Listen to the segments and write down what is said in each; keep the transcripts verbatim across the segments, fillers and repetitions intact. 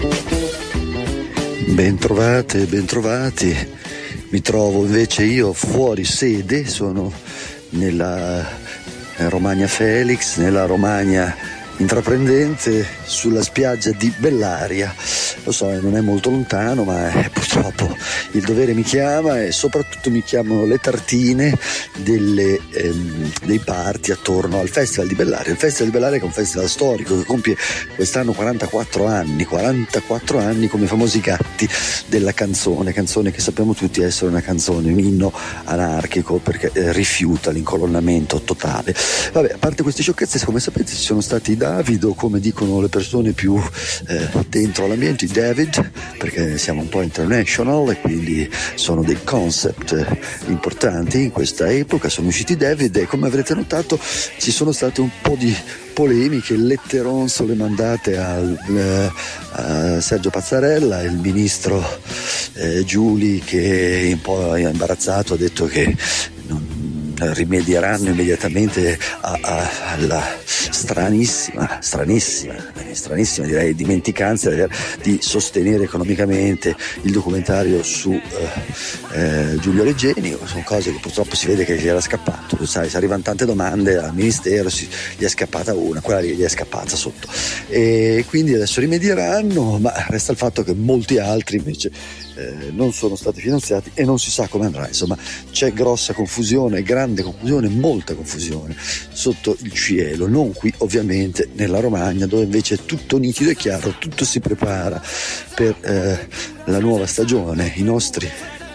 Bentrovate, bentrovati. Mi trovo invece io fuori sede, sono nella Romagna Felix, nella Romagna intraprendente, sulla spiaggia di Bellaria. Lo so, non è molto lontano, ma è, purtroppo il dovere mi chiama, e soprattutto mi chiamano le tartine delle, ehm, dei party attorno al Festival di Bellaria. Il Festival di Bellaria è un festival storico che compie quest'anno quarantaquattro anni, quarantaquattro anni come i famosi gatti della canzone, canzone che sappiamo tutti essere una canzone, un inno anarchico, perché eh, rifiuta l'incolonnamento totale. Vabbè, a parte queste sciocchezze, come sapete ci sono stati i David, o come dicono le persone più eh, dentro all'ambiente, i David, perché siamo un po' international e quindi sono dei concept importanti in questa epoca. Sono usciti i David e, come avrete notato, ci sono state un po' di polemiche, letteronzole mandate al, eh, a Sergio Pazzarella, il ministro eh, Giuli, che un po' imbarazzato ha detto che non rimedieranno immediatamente a, a, alla stranissima, stranissima, stranissima direi dimenticanza di sostenere economicamente il documentario su eh, eh, Giulio Regeni. Sono cose che purtroppo si vede che gli era scappato, sai, se arrivano tante domande al ministero, si, gli è scappata una, quella gli è scappata sotto, e quindi adesso rimedieranno, ma resta il fatto che molti altri invece Eh, non sono stati finanziati e non si sa come andrà. Insomma, c'è grossa confusione, grande confusione, molta confusione sotto il cielo, non qui ovviamente nella Romagna, dove invece è tutto nitido e chiaro, tutto si prepara per eh, la nuova stagione. I nostri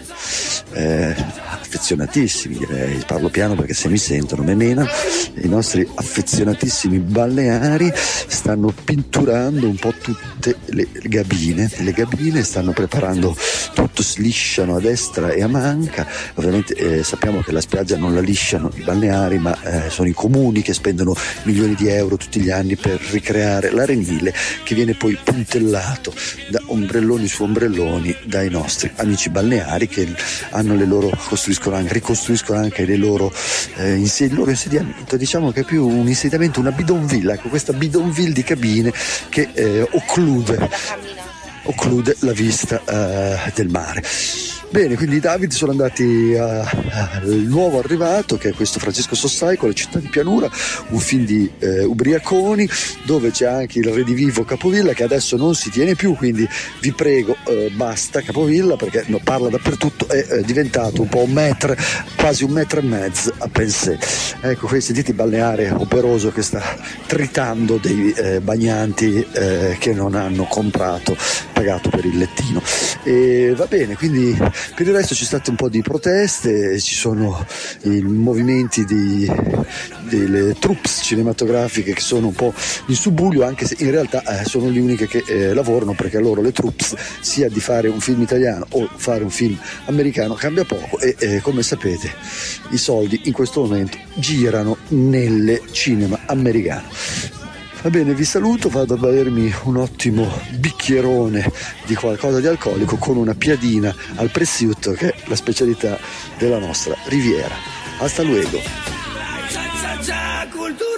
eh, affezionatissimi, direi, parlo piano perché se mi sentono me menano, i nostri affezionatissimi balneari stanno pitturando un po' tutte le gabine, le gabine stanno preparando tutto, lisciano a destra e a manca. Ovviamente eh, sappiamo che la spiaggia non la lisciano i balneari, ma eh, sono i comuni che spendono milioni di euro tutti gli anni per ricreare l'arenile, che viene poi puntellato da ombrelloni su ombrelloni dai nostri amici balneari, che hanno le loro, costruiscono anche, ricostruiscono anche le loro, eh, inse- il loro insediamento. Diciamo che è più un insediamento, una bidonville, ecco, questa bidonville di cabine che eh, occlude, occlude la vista eh, del mare. Bene, quindi i David sono andati al nuovo arrivato, che è questo Francesco Sossai con La città di pianura, un film di eh, ubriaconi, dove c'è anche il redivivo Capovilla, che adesso non si tiene più, quindi vi prego eh, basta Capovilla, perché no, parla dappertutto, è eh, diventato un po' un metro, quasi un metro e mezzo a pensé. Ecco, qui sentite il balneare operoso che sta tritando dei eh, bagnanti eh, che non hanno comprato, pagato per il lettino. E va bene, quindi per il resto c'è stato un po' di proteste, ci sono i movimenti di, delle troupe cinematografiche che sono un po' in subbuglio, anche se in realtà eh, sono le uniche che eh, lavorano, perché a loro le troupe, sia di fare un film italiano o fare un film americano, cambia poco, e eh, come sapete i soldi in questo momento girano nelle cinema americane. Va bene, vi saluto, vado a bermi un ottimo bicchierone di qualcosa di alcolico con una piadina al prosciutto, che è la specialità della nostra Riviera. Hasta luego.